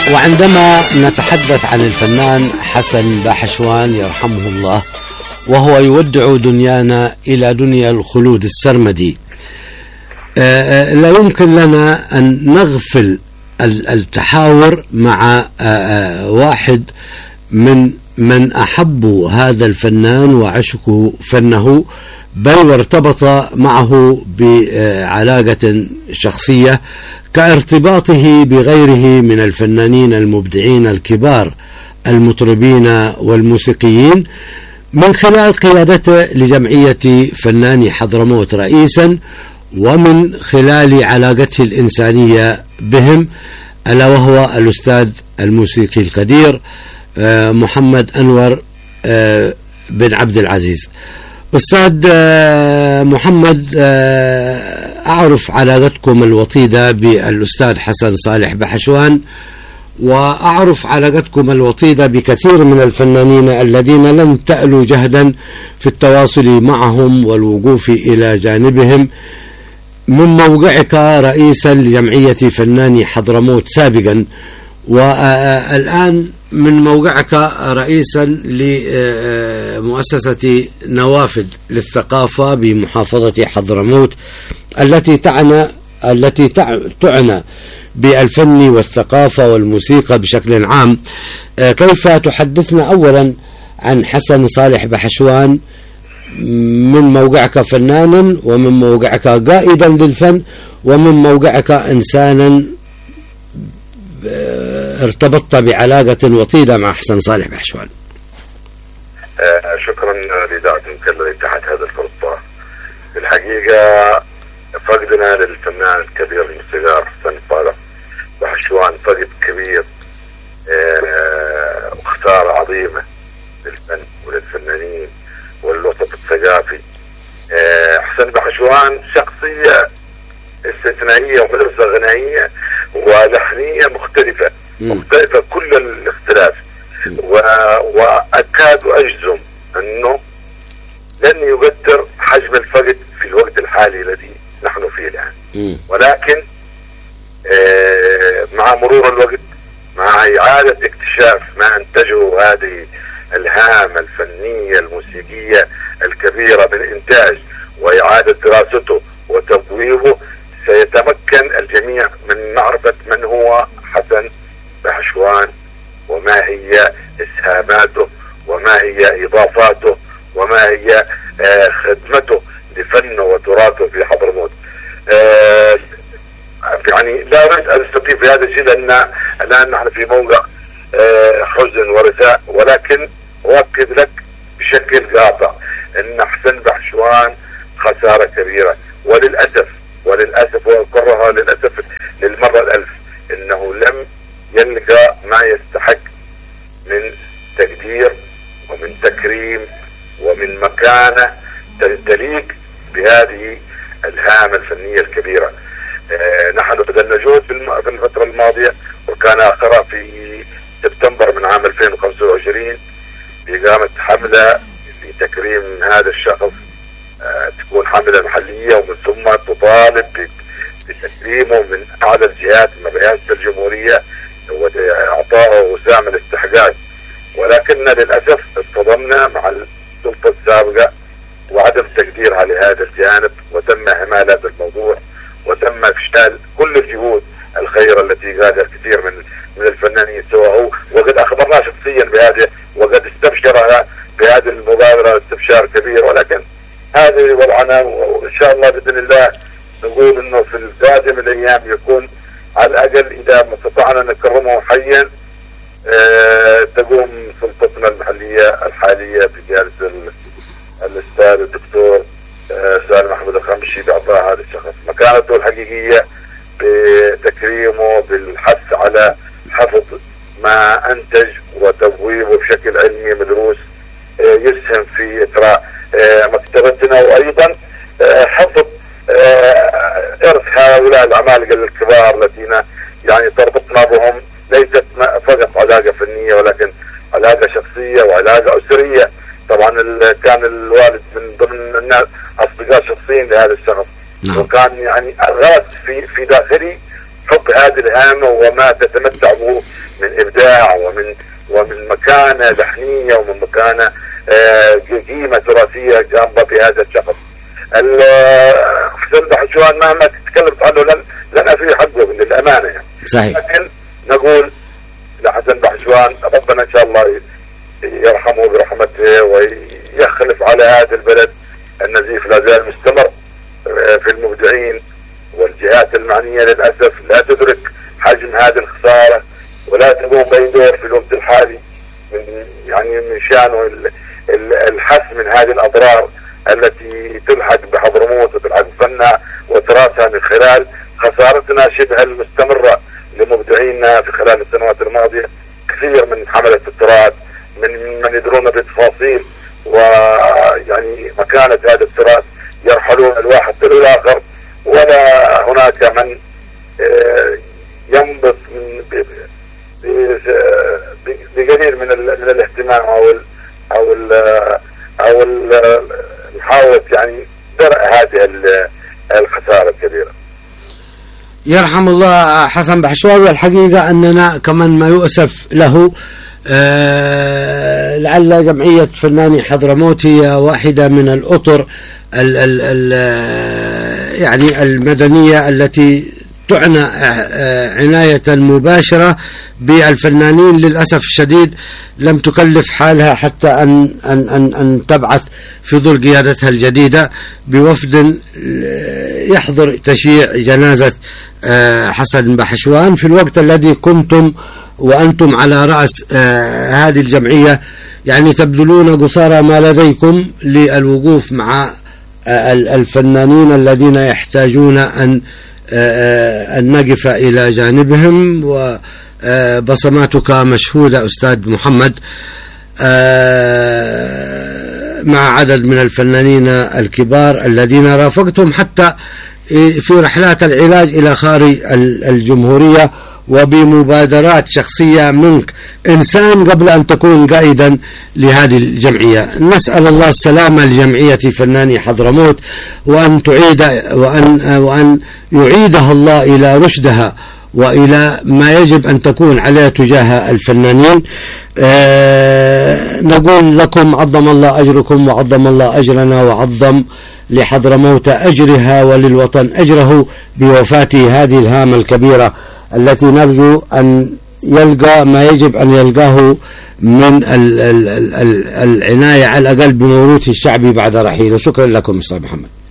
وعندما نتحدث عن الفنان حسن باحشوان يرحمه الله وهو يودع دنيانا إلى دنيا الخلود السرمدي، لا يمكن لنا أن نغفل التحاور مع واحد من أحبوا هذا الفنان وعشقوا فنه، بل وارتبط معه بعلاقة شخصية كارتباطه بغيره من الفنانين المبدعين الكبار المطربين والموسيقيين، من خلال قيادته لجمعية فناني حضرموت رئيسا، ومن خلال علاقته الإنسانية بهم، ألا وهو الأستاذ الموسيقي القدير محمد أنور بن عبد العزيز. أستاذ محمد، أعرف علاقتكم الوطيدة بالأستاذ حسن صالح باحشوان، وأعرف علاقتكم الوطيدة بكثير من الفنانين الذين لم تألوا جهدا في التواصل معهم والوقوف إلى جانبهم، من موقعك رئيسا لجمعية فناني حضرموت سابقا، والآن من موقعك رئيسا لمؤسسة نوافذ للثقافة بمحافظة حضرموت التي تعنى بالفن والثقافة والموسيقى بشكل عام. كيف تحدثنا أولا عن حسن صالح باحشوان من موقعك فنانا، ومن موقعك قائدا للفن، ومن موقعك إنسانا ارتبطت بعلاقة وطيدة مع حسن صالح باحشوان؟ شكرا لدعوتك لإتاحة هذا الفرصة. في الحقيقة فقدنا للفنان الكبير الموسيقار حسن صالح باحشوان فقد كبير، وخسارة عظيمة للفن وللفنانين والوسط الثقافي. حسن باحشوان شخصية استثنائية ومدرسة غنائية ولحنية مختلفة كل الاختلاف، وأكاد أجزم أنه لن يقدر حجم الفقد في الوقت الحالي الذي نحن فيه الآن. ولكن مع مرور الوقت، مع إعادة اكتشاف ما أنتجه هذه الهامة الفنية الموسيقية الكبيرة بالإنتاج، وإعادة دراسته وتبويبه، سيتمكن الجميع من معرفة من هو حسن باحشوان، وما هي إسهاماته، وما هي إضافاته، وما هي خدمته لفنه وتراثه في حضرموت. يعني لا أريد أن أستطيع في هذا الشيء، لأن الآن نحن في موقع حزن ورثاء، ولكن أؤكد لك بشكل قاطع أن حسن باحشوان خسارة كبيرة، وللأسف وأكررها للأسف للمرة الألف، إنه لم يلقى ما يستحق من تقدير ومن تكريم ومن مكانة تليق بهذه الهامة الفنية الكبيرة. نحن بذلنا جهد في الفترة الماضية، وكان آخرها في سبتمبر من عام 2025 بإقامة حملة لتكريم هذا الشخص، تكون حملة محلية، ومن ثم تطالب بتكريمه من أعلى الجهات من رئاسة الجمهورية وإعطائه وسام الاستحقاق. ولكننا للأسف اصطدمنا مع السلطة السابقة وعدم تقديرها لهذا الجانب، وتم إهمال هذا الموضوع، وتم إفشال كل الجهود الخيرة التي قادها الكثير من الفنانين، سواء هو وقد أخبرنا شخصيا بهذه، وقد استبشرها بهذه المبادرة استبشار كبير. ولكن هذه وضعنا، وإن شاء الله بإذن الله نقول إنه في القادم الأيام يكون على الأقل إذا ما استطعنا نكرمه حيا، تقوم سلطتنا المحلية الحالية بجلسة الأستاذ الدكتور سالم أحمد الخمشي بإعطاء هذا الشخص مكانته الحقيقية، بتكريمه، بالحث على حفظ ما أنتج وتبويبه بشكل علمي مدروس يسهم في إثراء مكتبتنا، وأيضا حفظ إرث هؤلاء العمالقة الكبار الذين يعني تربطنا بهم ليست فقط علاقة فنية، ولكن علاقة شخصية وعلاقة أسرية. طبعا كان الوالد من ضمن الناس أصدقاء شخصيين لهذا الشخص، وكان يعني غرس في داخلي حب هذه الهامة وما تتمتع به إبداع ومن مكانة لحنية ومن مكانة قيمة تراثية جامبة في هذا الشخص. حسن بحشوان مهما تتكلم عنه لن أفي حقه من الأمانة يعني. صحيح. لكن نقول لحسن بحشوان ربنا إن شاء الله يرحمه برحمته ويخلف على هذا البلد. النزيف لا زال مستمر في المبدعين، والجهات المعنية للأسف لا تدرك حجم هذه الخسارة ولا تقوم بأي دور في الوقت الحالي من شأنه الحث من هذه الأضرار التي تلحق بحضرموت وتلحق بفنها وتراثها من خلال خسارتنا شبه المستمرة لمبدعينا في خلال السنوات الماضية. كثير من حملة التراث من يدرون بتفاصيل ويعني مكانة هذا التراث يرحلون الواحد تلو الآخر، ولا هناك من ينبط بقليل من الاهتمام أو محاولة يعني درء هذه الخسارة الكبيرة. يرحم الله حسن بحشوان. والحقيقة أننا كمان ما يؤسف له لعل جمعية فناني حضرموت هي واحدة من الأطر يعني المدنية التي تعنى عناية مباشرة بالفنانين. للأسف الشديد لم تكلف حالها حتى أن تبعث في ظل قيادتها الجديدة بوفد يحضر تشييع جنازة حسن بحشوان في الوقت الذي كنتم وأنتم على رأس هذه الجمعية يعني تبذلون قصارى ما لديكم للوقوف مع الفنانين الذين يحتاجون أن نقف إلى جانبهم. وبصماتك مشهودة أستاذ محمد مع عدد من الفنانين الكبار الذين رافقتهم حتى في رحلات العلاج إلى خارج الجمهورية وبمبادرات شخصية منك، إنسان قبل أن تكون قائدا لهذه الجمعية. نسأل الله السلامة لجمعية فناني حضرموت وأن يعيدها الله إلى رشدها وإلى ما يجب أن تكون عليه تجاه الفنانين. نقول لكم عظم الله أجركم وعظم الله أجرنا وعظم لحضرموت أجرها وللوطن أجره بوفاة هذه الهامة الكبيرة التي نرجو أن يلقى ما يجب أن يلقاه من العناية على الأقل بموروثه الشعبي بعد رحيله. شكرا لكم أستاذ محمد.